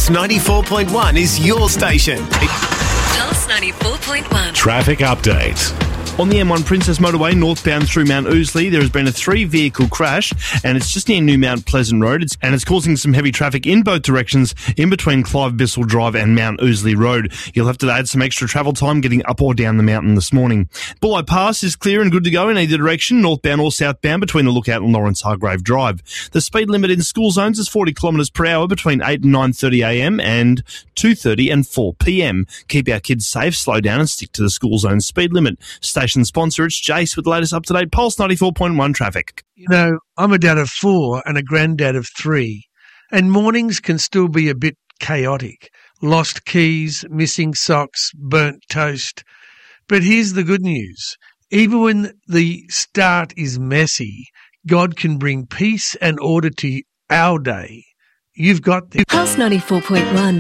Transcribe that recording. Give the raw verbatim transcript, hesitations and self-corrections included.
Pulse ninety-four point one is your station. Pulse ninety-four point one. Traffic update. On the M one Princess Motorway, northbound through Mount Ousley, there has been a three-vehicle crash, and it's just near New Mount Pleasant Road, it's, and it's causing some heavy traffic in both directions in between Clive Bissell Drive and Mount Ousley Road. You'll have to add some extra travel time getting up or down the mountain this morning. Bulli Pass is clear and good to go in either direction, northbound or southbound between the Lookout and Lawrence Hargrave Drive. The speed limit in school zones is forty kilometres per hour between eight and nine thirty a m and two thirty and four p m. Keep our kids safe, slow down and stick to the school zone speed limit. Station sponsor, it's Jace with the latest up-to-date Pulse ninety-four point one traffic. You know, I'm a dad of four and a granddad of three, and mornings can still be a bit chaotic. Lost keys, missing socks, burnt toast. But here's the good news. Even when the start is messy, God can bring peace and order to our day. You've got this. Pulse ninety-four point one.